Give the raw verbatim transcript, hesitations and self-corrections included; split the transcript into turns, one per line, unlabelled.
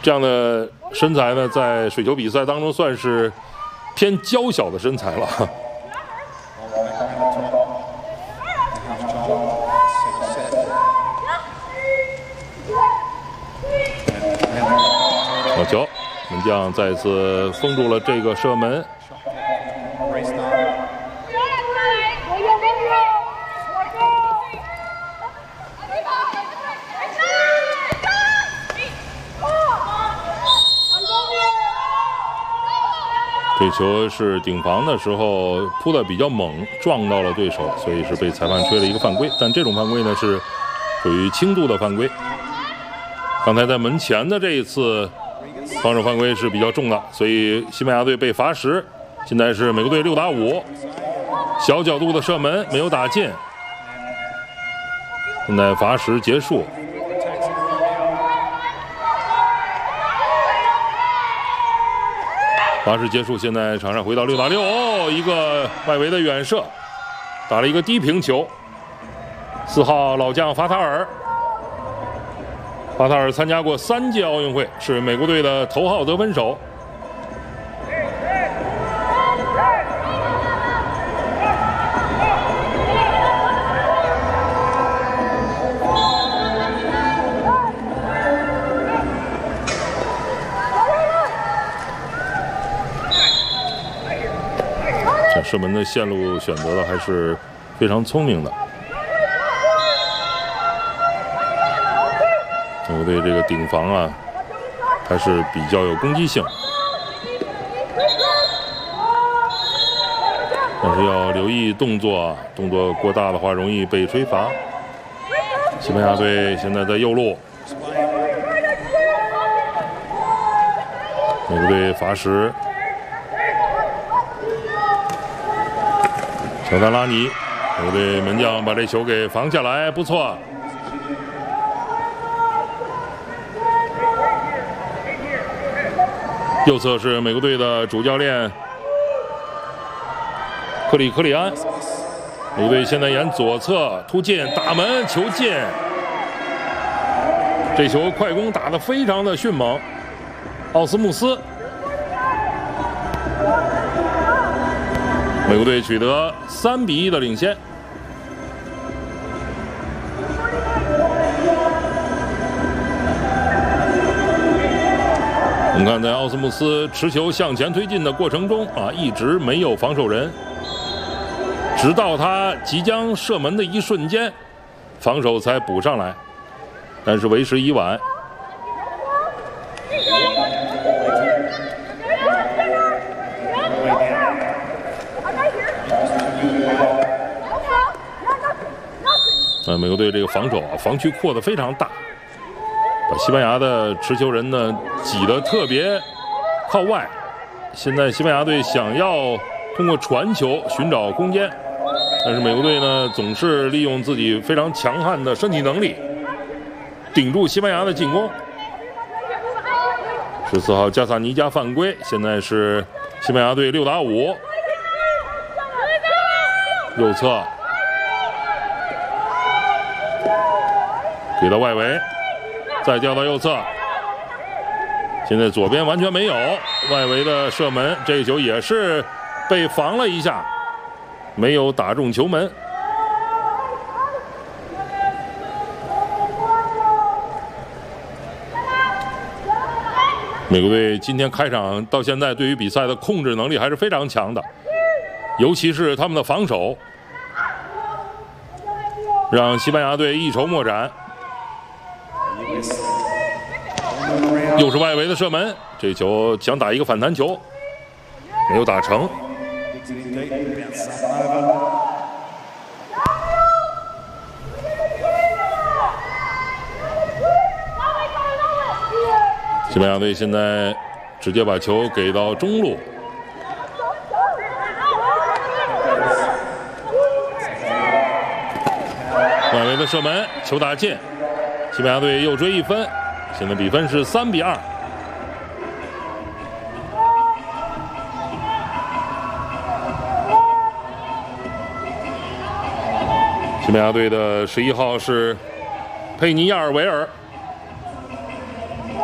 这样的身材呢，在水球比赛当中算是偏娇小的身材了。好球，门将再次封住了这个射门。 这球是顶防的时候扑的比较猛，撞到了对手，所以是被裁判吹了一个犯规。但这种犯规呢是属于轻度的犯规。刚才在门前的这一次防守犯规是比较重的，所以西班牙队被罚十。现在是美国队六打五，小角度的射门没有打进。现在罚时结束。 罚时结束，现在场上回到六打六，哦，一个外围的远射，打了一个低平球。四号老将法塔尔，法塔尔参加过三届奥运会，是美国队的头号得分手。射门的线路选择的还是非常聪明的。美国队这个顶防啊，还是比较有攻击性，但是要留意动作啊，动作过大的话容易被吹罚。西班牙队现在在右路，美国队罚时。 乔丹拉尼，美国队门将把这球给防下来，不错。右侧是美国队的主教练克里克里安，美国队现在沿左侧突进打门，球进。这球快攻打得非常的迅猛，奥斯穆斯。 美国队取得三比一的领先。我们看，在奥斯穆斯持球向前推进的过程中啊，一直没有防守人，直到他即将射门的一瞬间，防守才补上来，但是为时已晚。 呃，美国队这个防守啊，防区扩得非常大，把西班牙的持球人呢挤得特别靠外。现在西班牙队想要通过传球寻找空间，但是美国队呢总是利用自己非常强悍的身体能力，顶住西班牙的进攻。十四号加萨尼加犯规，现在是西班牙队六打五，右侧。 给到外围，再调到右侧。现在左边完全没有外围的射门，这个球也是被防了一下，没有打中球门。美国队今天开场到现在，对于比赛的控制能力还是非常强的，尤其是他们的防守，让西班牙队一筹莫展。 又是外围的射门，这球想打一个反弹球，没有打成。西班牙队现在直接把球给到中路，外围的射门，球打进，西班牙队又追一分。 现在比分是三比二。西班牙队的十一号是佩尼亚尔维尔，